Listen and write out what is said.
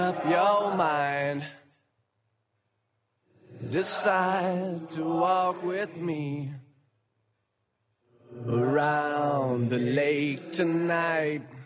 up your mind. Decide to walk with me around the lake tonight.